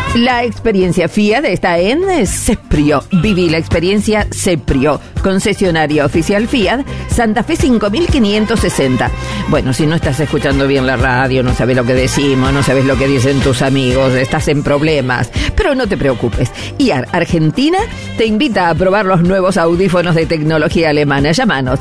La experiencia Fiat está en Seprio. Viví la experiencia Seprio. Concesionario oficial Fiat, Santa Fe 5560. Bueno, si no estás escuchando bien la radio, no sabes lo que decimos, no sabes lo que dicen tus amigos, estás en problemas. Pero no te preocupes. IAR Argentina te invita a probar los nuevos audífonos de tecnología alemana. Llámanos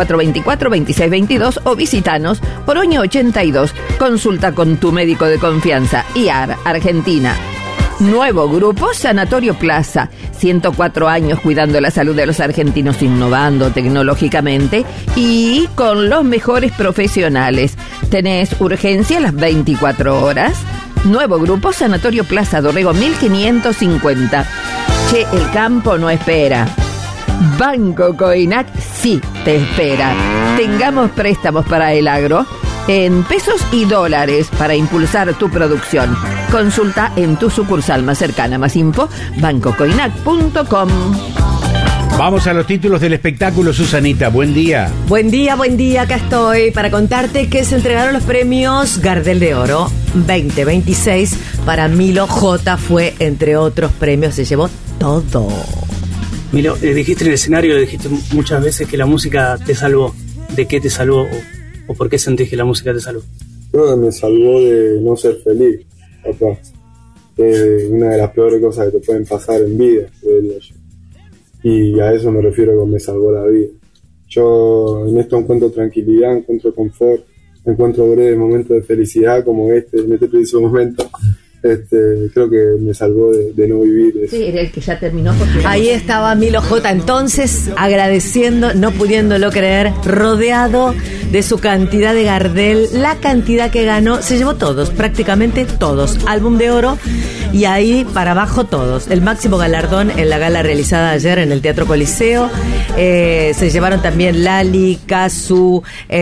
424-2622 o visitanos Oroño 82. Consulta con tu médico de confianza. IAR Argentina. Nuevo grupo Sanatorio Plaza, 104 años cuidando la salud de los argentinos, innovando tecnológicamente y con los mejores profesionales. Tenés urgencia las 24 horas. Nuevo grupo Sanatorio Plaza, Dorrego 1550. Che, el campo no espera. Banco Coinac sí te espera. Tengamos préstamos para el agro en pesos y dólares para impulsar tu producción. Consulta en tu sucursal más cercana. Más info, bancocoinac.com. Vamos a los títulos del espectáculo, Susanita. Buen día. Buen día. Acá estoy para contarte que se entregaron los premios Gardel de Oro 2026 para Milo J. Fue, entre otros premios, se llevó todo. Milo, dijiste en el escenario, dijiste muchas veces que la música te salvó. ¿De qué te salvó? ¿O por qué sentís que la música te salvó? Creo que me salvó de no ser feliz, papá. Una de las peores cosas que te pueden pasar en vida, diría yo. Y a eso me refiero con me salvó la vida. Yo en esto encuentro tranquilidad, encuentro confort, encuentro breves momentos de felicidad como en este preciso momento. Creo que me salvó de no vivir eso. Sí, era el que ya terminó. Porque ahí estaba Milo J. entonces agradeciendo, no pudiéndolo creer, rodeado de su cantidad de Gardel, la cantidad que ganó, se llevó todos, prácticamente todos, álbum de oro y ahí para abajo todos. El máximo galardón en la gala realizada ayer en el Teatro Coliseo. Se llevaron también Lali, Casu,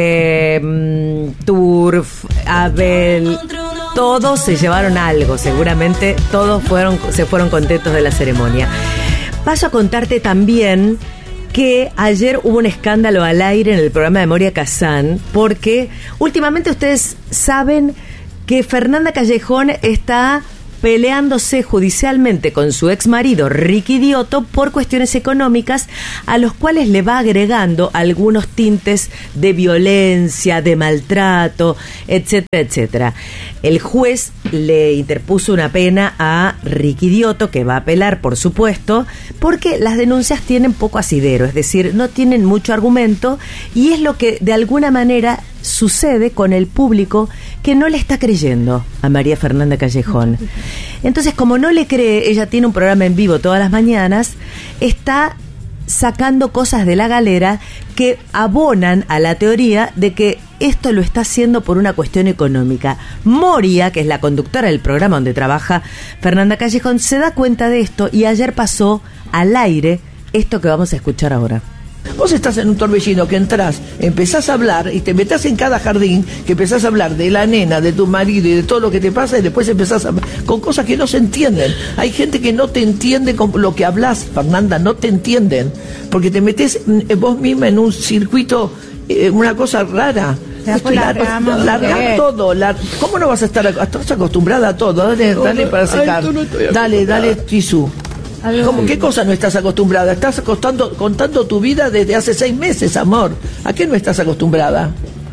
Turf, Abel. Todos se llevaron algo, seguramente todos se fueron contentos de la ceremonia. Paso a contarte también que ayer hubo un escándalo al aire en el programa de Moria Kazan, porque últimamente ustedes saben que Fernanda Callejón está peleándose judicialmente con su ex marido Ricky Diotto por cuestiones económicas, a los cuales le va agregando algunos tintes de violencia, de maltrato, etcétera, etcétera. El juez le interpuso una pena a Ricky Diotto, que va a apelar, por supuesto, porque las denuncias tienen poco asidero, es decir, no tienen mucho argumento, y es lo que de alguna manera sucede con el público que no le está creyendo a María Fernanda Callejón. Entonces, como no le cree, ella tiene un programa en vivo todas las mañanas, está sacando cosas de la galera que abonan a la teoría de que esto lo está haciendo por una cuestión económica. Moria, que es la conductora del programa donde trabaja Fernanda Callejón, se da cuenta de esto y ayer pasó al aire esto que vamos a escuchar ahora. Vos estás en un torbellino que entrás, empezás a hablar y te metés en cada jardín, que empezás a hablar de la nena, de tu marido y de todo lo que te pasa, y después empezás con cosas que no se entienden. Hay gente que no te entiende con lo que hablas, Fernanda, no te entienden, porque te metés vos misma en un circuito, una cosa rara. Largar todo. ¿Cómo no vas a estar? Estás acostumbrada a todo. Dale para secar. Dale, tisú. ¿Qué cosa no estás acostumbrada? Estás contando tu vida desde hace 6 meses, amor. ¿A qué no estás acostumbrada?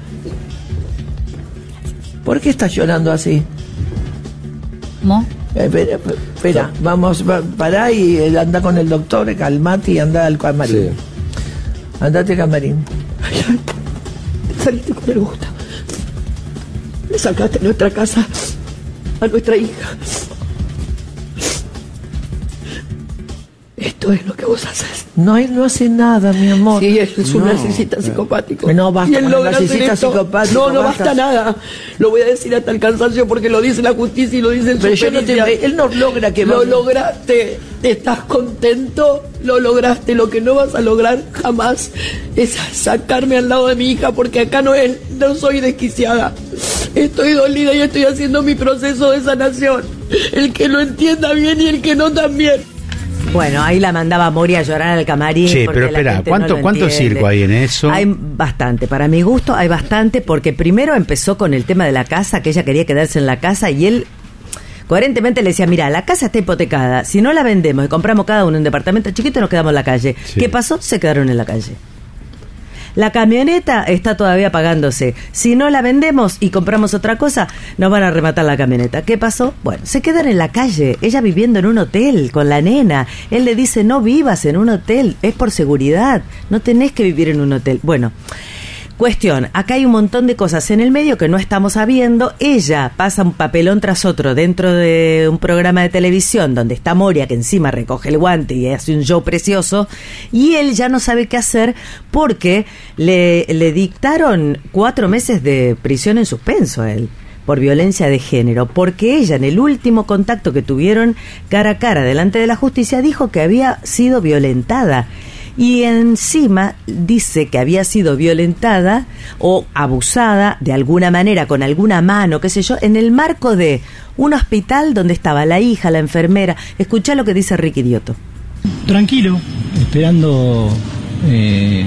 ¿Por qué estás llorando así? ¿No? Espera, vamos, pará y anda con el doctor, calmate y anda al camarín. Sí. Andate al camarín. Saliste con el gusto. Le sacaste a nuestra casa a nuestra hija. Esto es lo que vos haces. No, él no hace nada, mi amor. Sí, es un narcisista psicopático. No basta con el narcisista psicopático. No basta nada. Lo voy a decir hasta el cansancio porque lo dice la justicia y lo dice el superior. Él no logra que lo lograste. ¿Estás contento? Lo lograste. Lo que no vas a lograr jamás es sacarme al lado de mi hija, porque acá no soy desquiciada. Estoy dolida y estoy haciendo mi proceso de sanación. El que lo entienda bien y el que no también. Bueno, ahí la mandaba Moria a llorar al camarín. Sí, pero espera, ¿cuánto circo hay en eso? Hay bastante, para mi gusto hay bastante, porque primero empezó con el tema de la casa, que ella quería quedarse en la casa y él, Coherentemente le decía, mira, la casa está hipotecada, si no la vendemos y compramos cada uno un departamento chiquito, nos quedamos en la calle. Sí. ¿Qué pasó? Se quedaron en la calle. La camioneta está todavía pagándose. Si no la vendemos y compramos otra cosa, nos van a rematar la camioneta. ¿Qué pasó? Bueno, se quedan en la calle. Ella viviendo en un hotel con la nena. Él le dice, no vivas en un hotel, es por seguridad. No tenés que vivir en un hotel. Bueno, cuestión, acá hay un montón de cosas en el medio que no estamos sabiendo. Ella pasa un papelón tras otro dentro de un programa de televisión donde está Moria, que encima recoge el guante y hace un show precioso, y él ya no sabe qué hacer porque le dictaron 4 meses de prisión en suspenso a él por violencia de género, porque ella en el último contacto que tuvieron cara a cara delante de la justicia dijo que había sido violentada. Y encima dice que había sido violentada o abusada de alguna manera, con alguna mano, qué sé yo, en el marco de un hospital donde estaba la hija, la enfermera. Escuchá lo que dice Ricky Dioto. Tranquilo, esperando el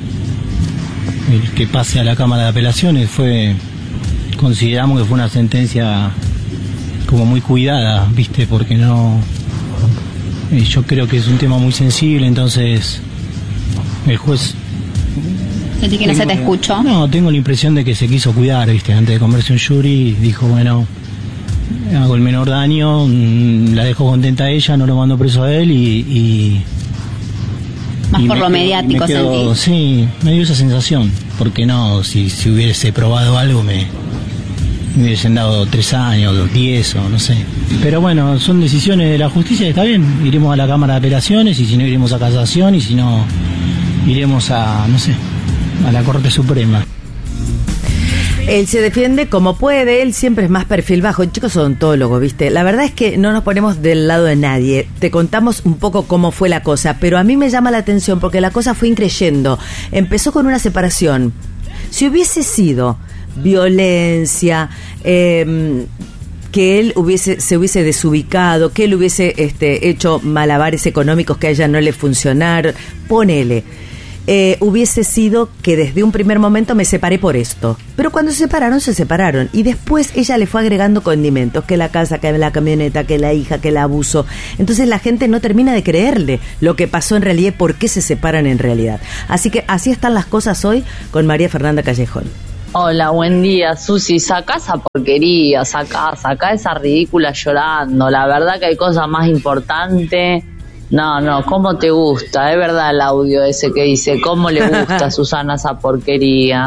que pase a la Cámara de Apelaciones. Consideramos que fue una sentencia como muy cuidada, ¿viste? Porque no... yo creo que es un tema muy sensible, entonces... El juez... ¿Sentí que no se te escuchó? No, tengo la impresión de que se quiso cuidar, ¿viste? Antes de comerse un jury, dijo, bueno, hago el menor daño, la dejo contenta a ella, no lo mando preso a él y más por lo mediático, sentí. Sí, me dio esa sensación, porque no, si hubiese probado algo me hubiesen dado 3 años, 10 o no sé. Pero bueno, son decisiones de la justicia y está bien, iremos a la Cámara de Apelaciones y si no iremos a casación y si no... iremos a, no sé, a la Corte Suprema. Él se defiende como puede, él siempre es más perfil bajo. El chico es odontólogo, ¿viste? La verdad es que no nos ponemos del lado de nadie. Te contamos un poco cómo fue la cosa, pero a mí me llama la atención porque la cosa fue increyendo. Empezó con una separación. Si hubiese sido violencia, que él se hubiese desubicado, que él hubiese hecho malabares económicos que a ella no le funcionaron, ponele. Hubiese sido que desde un primer momento me separé por esto. Pero cuando se separaron. Y después ella le fue agregando condimentos, que la casa, que la camioneta, que la hija, que el abuso. Entonces la gente no termina de creerle lo que pasó en realidad y por qué se separan en realidad. Así que así están las cosas hoy con María Fernanda Callejón. Hola, buen día, Susi. Sacá esa porquería, sacá esa ridícula llorando. La verdad que hay cosas más importantes. No, ¿cómo te gusta? Es verdad el audio ese que dice, ¿cómo le gusta a Susana esa porquería?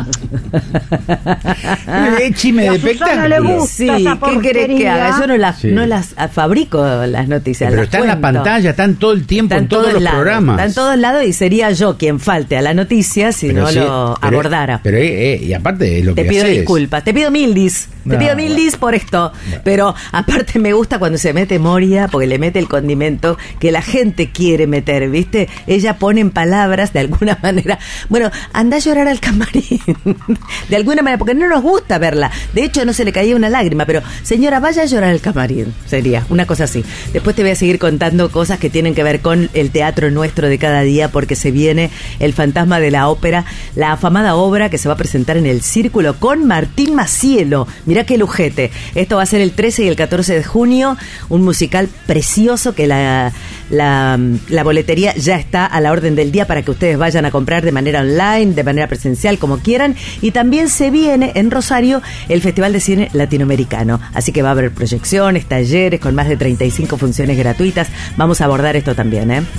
Échime de espectáculo. Sí, ¿qué querés que haga? Yo no las fabrico las noticias. Pero están en la pantalla, están todo el tiempo en todos los programas. Están en todos lados y sería yo quien falte a la noticia si no lo abordara. Pero y aparte es lo que te pido haces. Disculpas, te pido mil dis por esto. No. Pero aparte me gusta cuando se mete Moria, porque le mete el condimento que la gente quiere meter, ¿viste? Ella pone en palabras de alguna manera, bueno, anda a llorar al camarín de alguna manera, porque no nos gusta verla. De hecho no se le caía una lágrima, pero señora, vaya a llorar al camarín, sería una cosa así. Después te voy a seguir contando cosas que tienen que ver con el teatro nuestro de cada día, porque se viene El Fantasma de la Ópera, la afamada obra que se va a presentar en el Círculo con Martín Macielo. Mirá qué lujete. Esto va a ser el 13 y el 14 de junio, un musical precioso que la boletería ya está a la orden del día para que ustedes vayan a comprar de manera online, de manera presencial, como quieran. Y también se viene en Rosario el Festival de Cine Latinoamericano. Así que va a haber proyecciones, talleres con más de 35 funciones gratuitas. Vamos a abordar esto también, ¿eh?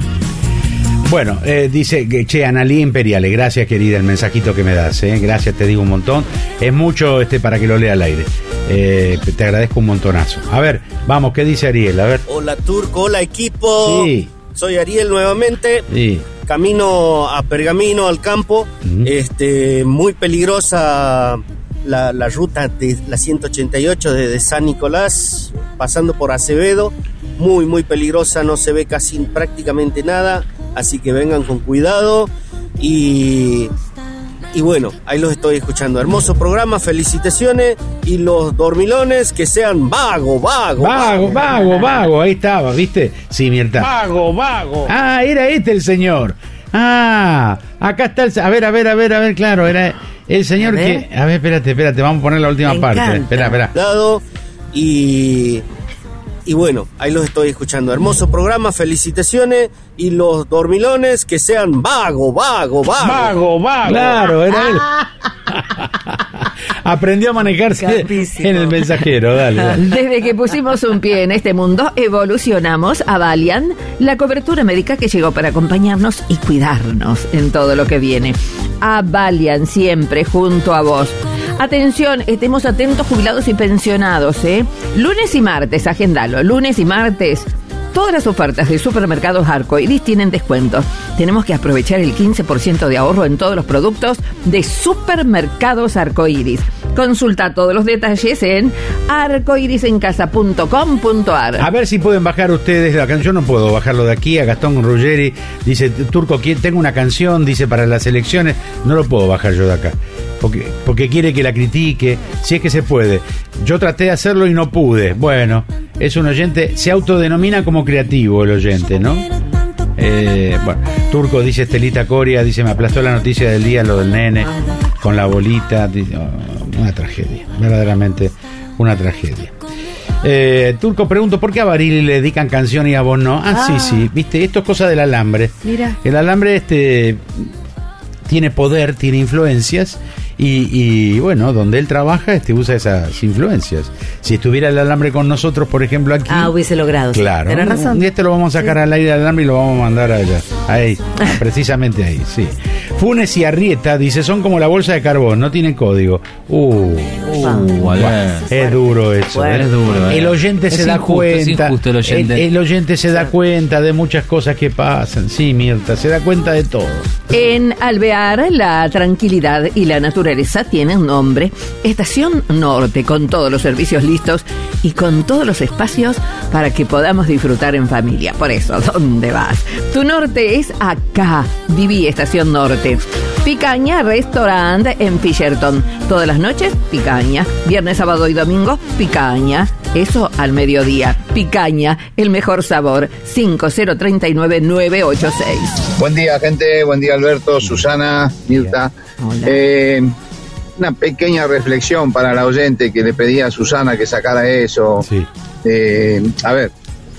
Bueno, dice que Analí Imperiale, gracias querida el mensajito que me das, gracias, te digo un montón, es mucho para que lo lea al aire, te agradezco un montonazo. A ver, vamos, ¿qué dice Ariel? A ver. Hola Turco, hola equipo, sí. Soy Ariel nuevamente, sí. Camino a Pergamino, al campo, muy peligrosa la ruta de la 188 desde San Nicolás, pasando por Acevedo, muy peligrosa, no se ve casi prácticamente nada. Así que vengan con cuidado y bueno, ahí los estoy escuchando. Hermoso programa, felicitaciones y los dormilones que sean vago, ahí estaba, ¿viste? Sí, Mirta. Vago. Ah, era el señor. Ah, acá está a ver, claro, era el señor que... A ver, espérate, vamos a poner la última parte. Espera. Y Y bueno, ahí los estoy escuchando. Hermoso programa, felicitaciones. Y los dormilones que sean vago. Claro, era él. Aprendió a manejarse Capísimo. en el mensajero, dale. Desde que pusimos un pie en este mundo, evolucionamos a Valiant, la cobertura médica que llegó para acompañarnos y cuidarnos en todo lo que viene. A Valiant, siempre junto a vos. Atención, estemos atentos jubilados y pensionados, ¿eh? Lunes y martes, agendalo, lunes y martes. Todas las ofertas de supermercados Arcoiris tienen descuentos. Tenemos que aprovechar el 15% de ahorro en todos los productos de supermercados Arcoiris. Consulta todos los detalles en arcoirisencasa.com.ar. A ver si pueden bajar ustedes la canción. Yo no puedo bajarlo de aquí. A Gastón Ruggeri dice: Turco, tengo una canción, dice, para las elecciones. No lo puedo bajar yo de acá, porque quiere que la critique, si es que se puede. Yo traté de hacerlo y no pude. Bueno, es un oyente, se autodenomina como creativo el oyente, ¿no? Bueno, Turco, dice Estelita Coria, dice: me aplastó la noticia del día, lo del nene con la bolita. Una tragedia, verdaderamente una tragedia. Turco, pregunto: ¿por qué a Barili le dedican canción y a vos no? Sí, viste, esto es cosa del alambre. Mira. El alambre tiene poder, tiene influencias y bueno, donde él trabaja usa esas influencias. Si estuviera el alambre con nosotros, por ejemplo, aquí... hubiese logrado. Claro. Tenés razón. Y lo vamos a sacar al aire del alambre y lo vamos a mandar allá. Ahí, precisamente ahí, sí. Funes y Arrieta, dice: son como la bolsa de carbón, no tienen código. Es duro eso. Bueno, es duro. El oyente se da cuenta. Es injusto el oyente. El oyente se da cuenta de muchas cosas que pasan. Sí, Mirta, se da cuenta de todo. En Alvear, la tranquilidad y la naturaleza tienen nombre. Estación Norte, con todos los servicios listos y con todos los espacios para que podamos disfrutar en familia. Por eso, ¿dónde vas? Tu norte es acá. Viví Estación Norte. Picaña Restaurant en Fisherton. Todas las noches, picaña. Viernes, sábado y domingo, picaña. Eso al mediodía. Picaña, el mejor sabor. 5039-986. Buen día, gente. Buen día, Alberto, Susana, Mirta. Una pequeña reflexión para la oyente que le pedía a Susana que sacara eso. Sí. A ver,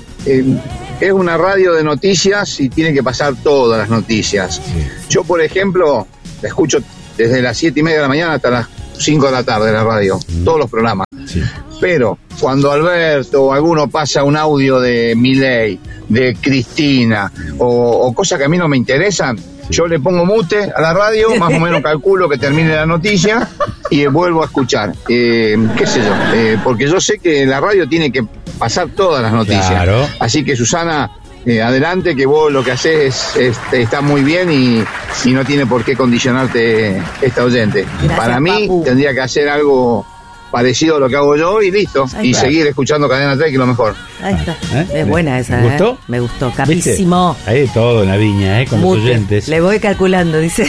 es una radio de noticias y tiene que pasar todas las noticias. Sí. Yo, por ejemplo, la escucho desde las 7:30 de la mañana hasta las 5 de la tarde la radio, todos los programas. Sí. Pero cuando Alberto o alguno pasa un audio de Milei, de Cristina o cosas que a mí no me interesan, yo le pongo mute a la radio, más o menos calculo que termine la noticia y vuelvo a escuchar. Qué sé yo, porque yo sé que la radio tiene que pasar todas las noticias. Claro. Así que, Susana, adelante, que vos lo que haces está muy bien y no tiene por qué condicionarte esta oyente. Gracias, para mí papu. tendría que hacer algo parecido a lo que hago yo y listo. Ahí Y está. seguir escuchando Cadena 3, que es lo mejor. Ahí está. ¿Eh? Es buena esa, ¿Te gustó? Me gustó, ¿Viste? capísimo. Hay de todo en la viña, con Mute. los oyentes. Le voy calculando, dice.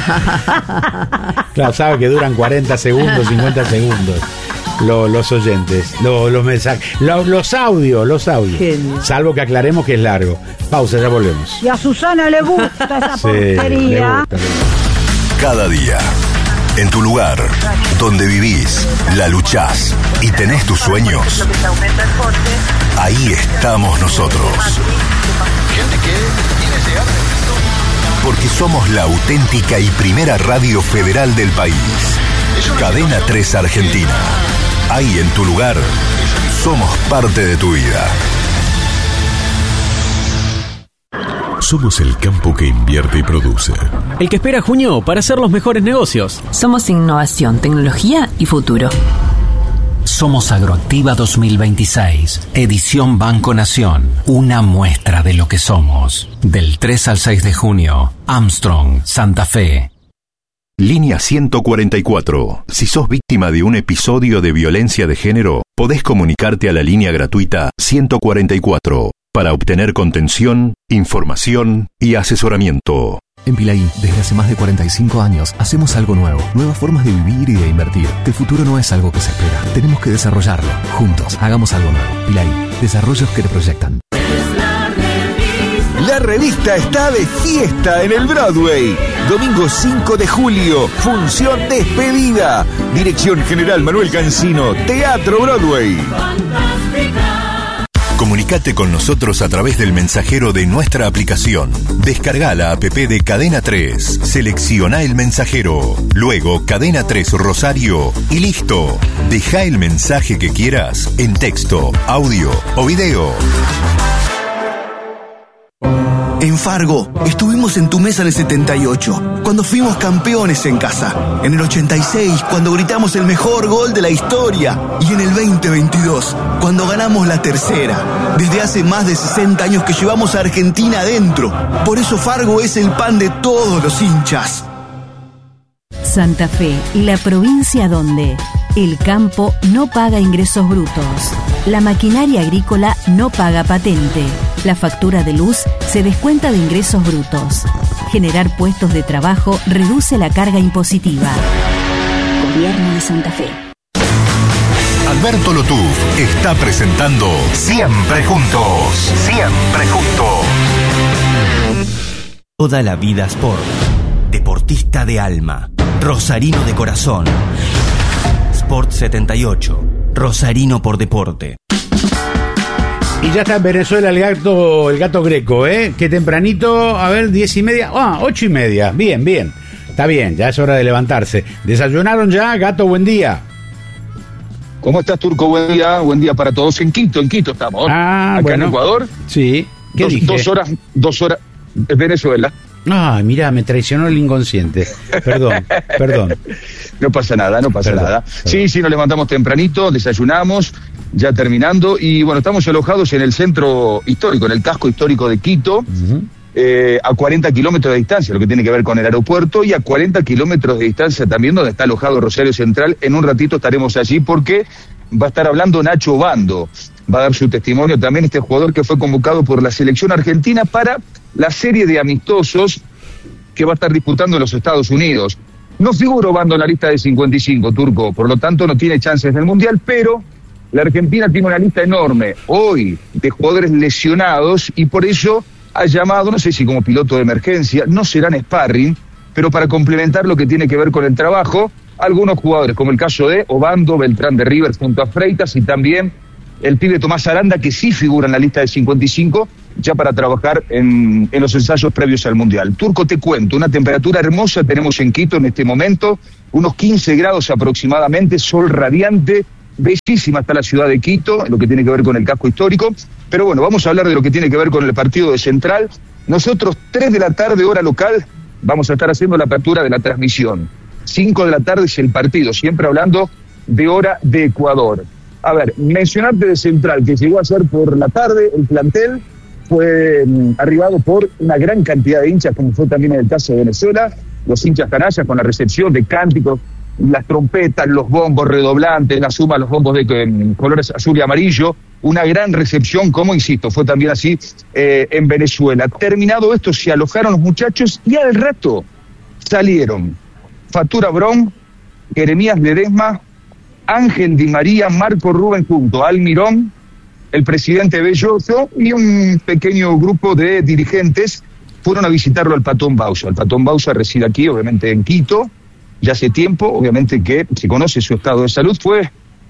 Claro, sabe que duran 40 segundos, 50 segundos. Los oyentes, los mensajes, los audios. Genio. Salvo que aclaremos que es largo. Pausa, ya volvemos. Y a Susana le gusta esa Sí, le porquería. gusta. Cada día, en tu lugar, donde vivís, la luchás y tenés tus sueños, ahí estamos nosotros. Porque somos la auténtica y primera radio federal del país. Cadena 3 Argentina. Ahí en tu lugar, somos parte de tu vida. Somos el campo que invierte y produce. El que espera junio para hacer los mejores negocios. Somos innovación, tecnología y futuro. Somos Agroactiva 2026, edición Banco Nación, una muestra de lo que somos. Del 3 al 6 de junio, Armstrong, Santa Fe. Línea 144. Si sos víctima de un episodio de violencia de género, podés comunicarte a la línea gratuita 144 para obtener contención, información y asesoramiento. En Pilaí, desde hace más de 45 años, hacemos algo nuevo. Nuevas formas de vivir y de invertir. El futuro no es algo que se espera. Tenemos que desarrollarlo. Juntos, hagamos algo nuevo. Pilaí, desarrollos que te proyectan. La revista está de fiesta en el Broadway. Domingo 5 de julio, función despedida. Dirección General Manuel Cancino, Teatro Broadway. Comunicate con nosotros a través del mensajero de nuestra aplicación. Descarga la app de Cadena 3, selecciona el mensajero, luego Cadena 3 Rosario y listo. Deja el mensaje que quieras en texto, audio o video. En Fargo, estuvimos en tu mesa en el 78, cuando fuimos campeones en casa. En el 86, cuando gritamos el mejor gol de la historia. Y en el 2022, cuando ganamos la tercera. Desde hace más de 60 años que llevamos a Argentina adentro. Por eso Fargo es el pan de todos los hinchas. Santa Fe, la provincia donde el campo no paga ingresos brutos, la maquinaria agrícola no paga patente, la factura de luz se descuenta de ingresos brutos. Generar puestos de trabajo reduce la carga impositiva. Gobierno de Santa Fe. Alberto Lotuf está presentando Siempre Juntos. Siempre Juntos. Toda la vida Sport. Deportista de alma. Rosarino de corazón. Sport 78. Rosarino por deporte. Y ya está en Venezuela el gato Greco, que tempranito, a ver, 10:30, 8:30, bien, está bien, ya es hora de levantarse. ¿Desayunaron ya, gato? Buen día. ¿Cómo estás, Turco? Buen día para todos. En Quito estamos. Acá bueno, en Ecuador. Sí, ¿qué dije? 2 horas, Venezuela. Ay, mira, me traicionó el inconsciente. Perdón. No pasa nada. Perdón. Sí, nos levantamos tempranito, desayunamos, ya terminando, y bueno, estamos alojados en el centro histórico, en el casco histórico de Quito, a 40 kilómetros de distancia, lo que tiene que ver con el aeropuerto, y a 40 kilómetros de distancia también donde está alojado Rosario Central. En un ratito estaremos allí porque va a estar hablando Nacho Obando, va a dar su testimonio también este jugador que fue convocado por la selección argentina para la serie de amistosos que va a estar disputando en los Estados Unidos. No figura Obando en la lista de 55, Turco, por lo tanto no tiene chances en el Mundial, pero la Argentina tiene una lista enorme hoy de jugadores lesionados y por eso ha llamado, no sé si como piloto de emergencia, no serán sparring, pero para complementar lo que tiene que ver con el trabajo, algunos jugadores, como el caso de Obando, Beltrán de River junto a Freitas y también el pibe Tomás Aranda, que sí figura en la lista de 55, ya para trabajar en los ensayos previos al Mundial. Turco, te cuento, una temperatura hermosa tenemos en Quito en este momento, unos 15 grados aproximadamente, sol radiante, bellísima está la ciudad de Quito, en lo que tiene que ver con el casco histórico, pero bueno, vamos a hablar de lo que tiene que ver con el partido de Central. Nosotros, 3 de la tarde, hora local, vamos a estar haciendo la apertura de la transmisión. 5 de la tarde es el partido, siempre hablando de hora de Ecuador. A ver, mencionarte de Central, que llegó a ser por la tarde, el plantel fue arribado por una gran cantidad de hinchas, como fue también en el caso de Venezuela, los hinchas canallas con la recepción de cánticos, las trompetas, los bombos redoblantes, la suma, los bombos de colores azul y amarillo, una gran recepción, como insisto, fue también así en Venezuela. Terminado esto, se alojaron los muchachos y al rato salieron Fatura Brón, Jeremías Ledesma, Ángel Di María, Marco Rubén junto a Almirón, el presidente Belloso y un pequeño grupo de dirigentes fueron a visitarlo al Patón Bausa. El Patón Bausa reside aquí, obviamente en Quito, ya hace tiempo, obviamente que se conoce su estado de salud. Fue,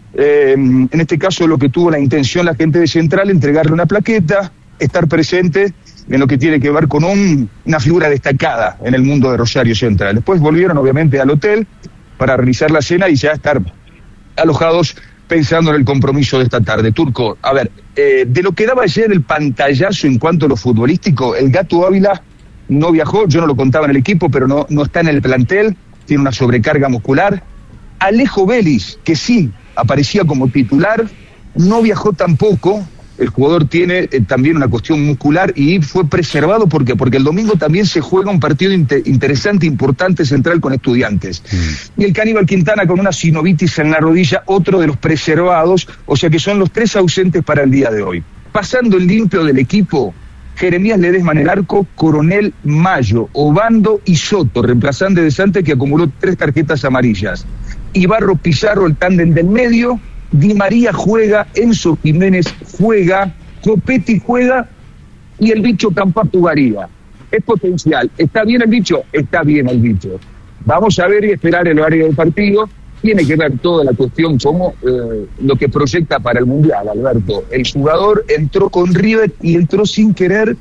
en este caso, lo que tuvo la intención la gente de Central, entregarle una plaqueta, estar presente en lo que tiene que ver con una figura destacada en el mundo de Rosario Central. Después volvieron, obviamente, al hotel para realizar la cena y ya estar alojados pensando en el compromiso de esta tarde. Turco, a ver, de lo que daba ayer el pantallazo en cuanto a lo futbolístico, el Gato Ávila no viajó, yo no lo contaba en el equipo, pero no está en el plantel, tiene una sobrecarga muscular. Alejo Vélez, que sí aparecía como titular, no viajó tampoco. El jugador tiene también una cuestión muscular y fue preservado porque el domingo también se juega un partido interesante, importante, Central con Estudiantes. Y el Caníbal Quintana con una sinovitis en la rodilla, otro de los preservados, o sea que son los 3 ausentes para el día de hoy. Pasando el limpio del equipo, Jeremías Ledesma en el arco, Coronel Mayo, Obando y Soto, reemplazante de Sante, que acumuló 3 tarjetas amarillas. Ibarro Pizarro, el tándem del medio. Di María juega, Enzo Jiménez juega, Copetti juega y el bicho Campas jugaría. Es potencial. ¿Está bien el bicho? Está bien el bicho. Vamos a ver y esperar el horario del partido. tiene que ver toda la cuestión como lo que proyecta para el Mundial, Alberto. El jugador entró con River y entró sin querer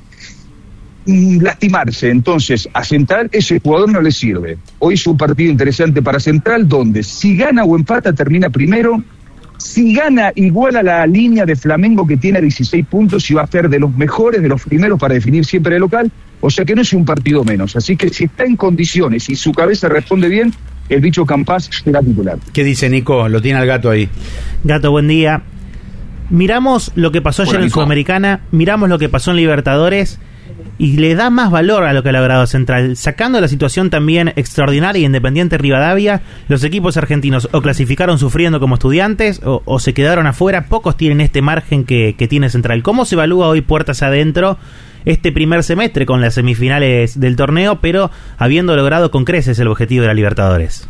lastimarse. Entonces, a Central ese jugador no le sirve. Hoy es un partido interesante para Central, donde si gana o empata termina primero. Si gana, igual a la línea de Flamengo, que tiene 16 puntos y va a ser de los mejores, de los primeros para definir siempre el local. O sea que no es un partido menos. Así que si está en condiciones y su cabeza responde bien, el bicho Campas será titular. ¿Qué dice Nico? Lo tiene al gato ahí. Gato, buen día. Miramos lo que pasó ayer en Sudamericana, miramos lo que pasó en Libertadores y le da más valor a lo que ha logrado Central. Sacando la situación también extraordinaria y Independiente Rivadavia, los equipos argentinos o clasificaron sufriendo como Estudiantes o se quedaron afuera. Pocos tienen este margen que tiene Central. ¿Cómo se evalúa hoy puertas adentro este primer semestre con las semifinales del torneo, pero habiendo logrado con creces el objetivo de la Libertadores?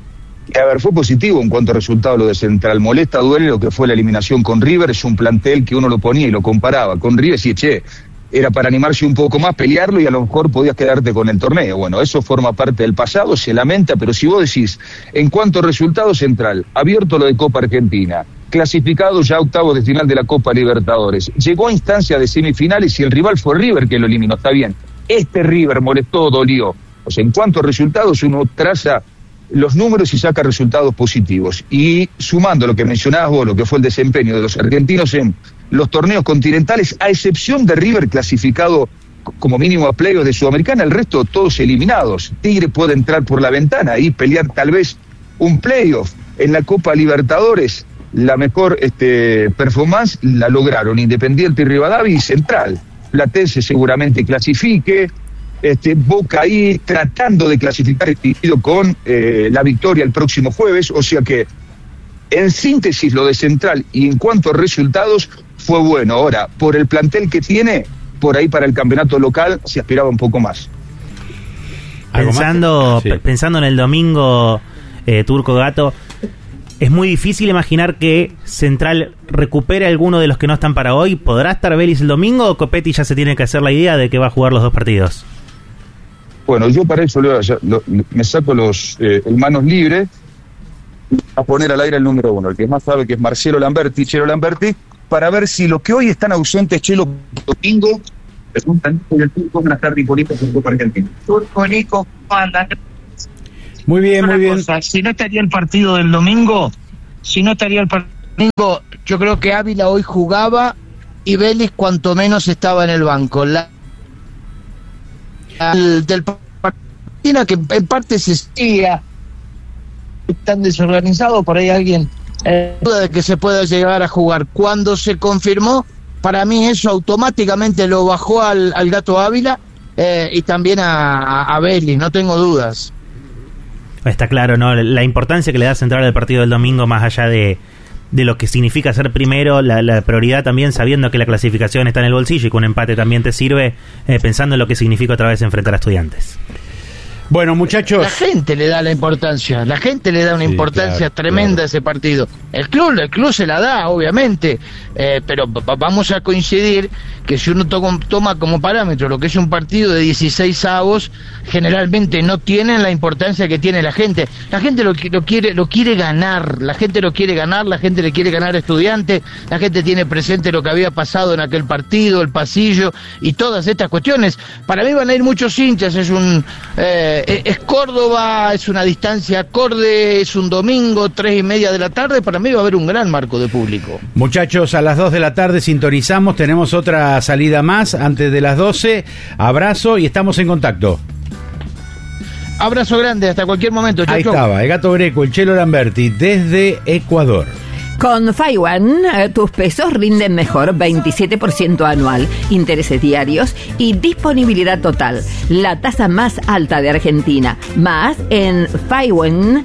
A ver, fue positivo en cuanto a resultado lo de Central. Molesta, duele lo que fue la eliminación con River. Es un plantel que uno lo ponía y lo comparaba con River y che, era para animarse un poco más, pelearlo y a lo mejor podías quedarte con el torneo. Bueno, eso forma parte del pasado, se lamenta, pero si vos decís, en cuanto a resultados, Central, abierto lo de Copa Argentina, clasificado ya a octavos de final de la Copa Libertadores, llegó a instancia de semifinales y el rival fue River que lo eliminó, está bien. Este River molestó, dolió. O sea, en cuanto a resultados, uno traza los números y saca resultados positivos. Y sumando lo que mencionabas vos, lo que fue el desempeño de los argentinos en los torneos continentales, a excepción de River clasificado como mínimo a playoffs de Sudamericana, el resto todos eliminados. Tigre puede entrar por la ventana y pelear tal vez un playoff. En la Copa Libertadores, la mejor performance la lograron Independiente y Rivadavia y Central. Platense seguramente clasifique, Boca ahí tratando de clasificar con la victoria el próximo jueves, o sea que en síntesis lo de Central y en cuanto a resultados fue bueno. Ahora, por el plantel que tiene, por ahí para el campeonato local se aspiraba un poco más. Pensando en el domingo, Turco Gato, es muy difícil imaginar que Central recupere alguno de los que no están para hoy. ¿Podrá estar Vélez el domingo o Copetti ya se tiene que hacer la idea de que va a jugar los dos partidos? Bueno, yo para eso me saco el manos libres a poner al aire el número 1, el que más sabe, que es Marcelo Lamberti, Chelo Lamberti, para ver si lo que hoy están ausentes Chelo domingo preguntan y el Turco van a estar disponibles en Copa Argentina. Turco, Nico, anda. Muy bien, muy bien. Si no estaría el partido del domingo, yo creo que Ávila hoy jugaba y Vélez cuanto menos estaba en el banco. Del partido que en parte se siga tan desorganizado, por ahí alguien duda de que se pueda llegar a jugar. Cuando se confirmó, para mí eso automáticamente lo bajó al Gato Ávila y también a Vélez, no tengo dudas. Está claro, ¿no? La importancia que le da Central al partido del domingo, más allá de lo que significa ser primero, la prioridad también sabiendo que la clasificación está en el bolsillo y que un empate también te sirve, pensando en lo que significa otra vez enfrentar a Estudiantes. Bueno, muchachos, la gente le da la importancia, la gente le da una importancia tremenda a ese partido. El club se la da, obviamente, pero vamos a coincidir que si uno toma como parámetro lo que es un partido de 16 avos, generalmente no tienen la importancia que tiene la gente. La gente lo quiere ganar, la gente lo quiere ganar, la gente le quiere ganar a Estudiantes, la gente tiene presente lo que había pasado en aquel partido, el pasillo y todas estas cuestiones. Para mí van a ir muchos hinchas, es Córdoba, es una distancia acorde, es un domingo, 3:30 de la tarde, para mí va a haber un gran marco de público. Muchachos, a las 2 de la tarde sintonizamos, tenemos otra salida más antes de las 12, abrazo y estamos en contacto. Abrazo grande, hasta cualquier momento. Ahí estaba, el Gato Greco, el Chelo Lamberti, desde Ecuador. Con Faiwan, tus pesos rinden mejor, 27% anual, intereses diarios y disponibilidad total. La tasa más alta de Argentina. Más en faiwan.io.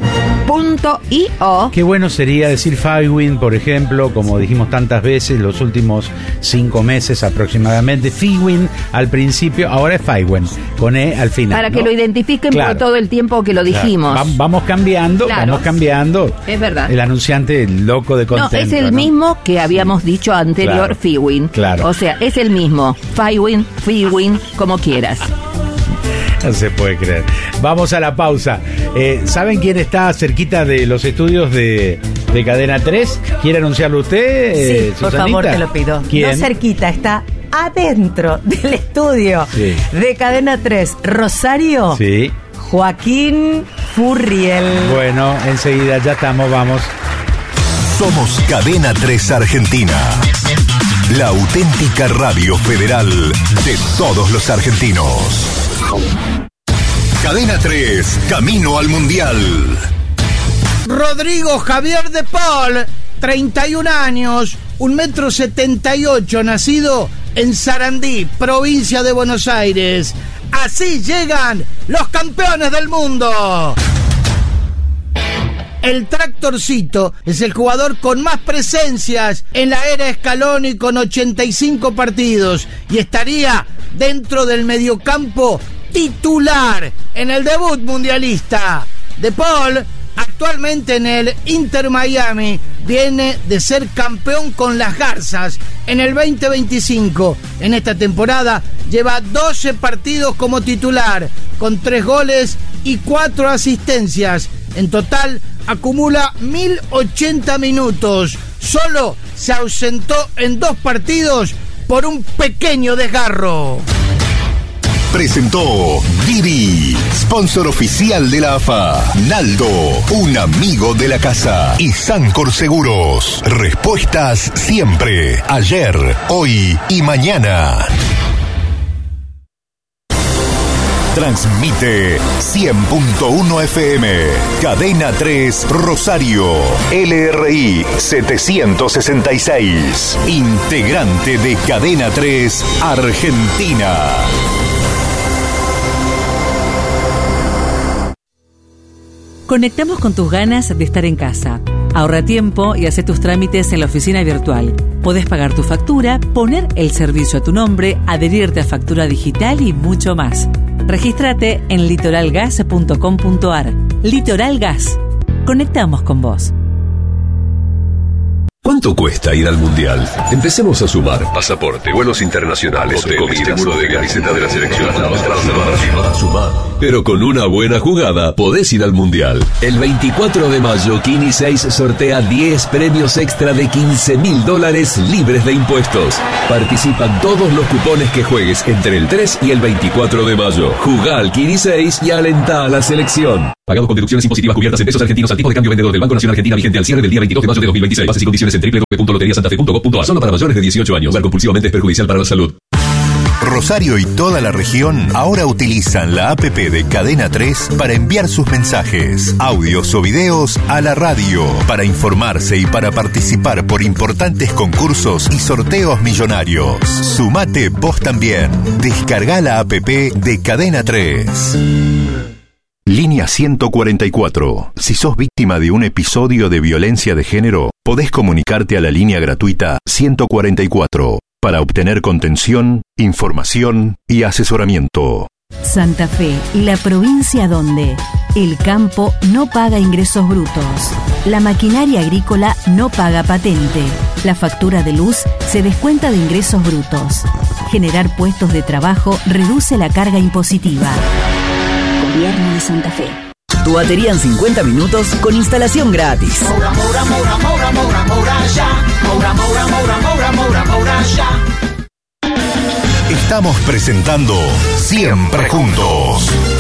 Qué bueno sería decir Faiwin, por ejemplo, como dijimos tantas veces los últimos 5 meses aproximadamente. Fiwin al principio, ahora es Faiwan, con E al final. Para que lo identifiquen por todo el tiempo que lo dijimos. Vamos cambiando, Es verdad. El anunciante loco de contento. No, es el mismo que habíamos dicho anterior, Fiwin. Claro. O sea, es el mismo. Fiwin, como quieras. No se puede creer. Vamos a la pausa. ¿Saben quién está cerquita de los estudios de Cadena 3? ¿Quiere anunciarlo usted, Sí, por favor, te lo pido. ¿Quién? No cerquita, está adentro del estudio de Cadena 3, Rosario. Sí. Joaquín Furriel. Bueno, enseguida ya estamos, vamos. Somos Cadena 3 Argentina. La auténtica radio federal de todos los argentinos. Cadena 3, camino al Mundial. Rodrigo Javier de Paul, 31 años, 1,78 m, nacido en Sarandí, provincia de Buenos Aires. Así llegan los campeones del mundo. El Tractorcito es el jugador con más presencias en la era Scaloni, con 85 partidos, y estaría dentro del mediocampo titular en el debut mundialista. De Paul, actualmente en el Inter Miami, viene de ser campeón con las Garzas en el 2025. En esta temporada lleva 12 partidos como titular, con 3 goles y 4 asistencias. En total acumula 1080 minutos. Solo se ausentó en 2 partidos por un pequeño desgarro. Presentó Didi, sponsor oficial de la AFA. Naldo, un amigo de la casa. Y Sancor Seguros. Respuestas siempre, ayer, hoy y mañana. Transmite 100.1 FM, Cadena 3 Rosario, LRI 766, integrante de Cadena 3 Argentina. Conectamos con tus ganas de estar en casa. Ahorra tiempo y hace tus trámites en la oficina virtual. Podés pagar tu factura, poner el servicio a tu nombre, adherirte a factura digital y mucho más. Regístrate en litoralgas.com.ar. Litoral Gas. Conectamos con vos. ¿Cuánto cuesta ir al Mundial? Empecemos a sumar. Pasaporte, vuelos internacionales, hoteles, seguro de camiseta de la selección. Sumar. Pero con una buena jugada podés ir al Mundial. El 24 de mayo, Kini 6 sortea 10 premios extra de $15.000 libres de impuestos. Participan todos los cupones que juegues entre el 3 y el 24 de mayo. Jugá al Kini 6 y alentá a la selección. Pagado con deducciones impositivas cubiertas en pesos argentinos al tipo de cambio vendedor del Banco Nacional Argentina, vigente al cierre del día 22 de mayo de 2026. Bases y condiciones en www.loteriasantafe.gov.ar. Solo para mayores de 18 años. Jugar compulsivamente es perjudicial para la salud. Rosario y toda la región ahora utilizan la APP de Cadena 3 para enviar sus mensajes, audios o videos a la radio, para informarse y para participar por importantes concursos y sorteos millonarios. Sumate vos también. Descarga la APP de Cadena 3. Línea 144. Si sos víctima de un episodio de violencia de género, podés comunicarte a la línea gratuita 144 para obtener contención, información y asesoramiento. Santa Fe, la provincia donde el campo no paga ingresos brutos, la maquinaria agrícola no paga patente, la factura de luz se descuenta de ingresos brutos. Generar puestos de trabajo reduce la carga impositiva. Gobierno de Santa Fe. Tu batería en 50 minutos con instalación gratis. Estamos presentando Siempre Juntos.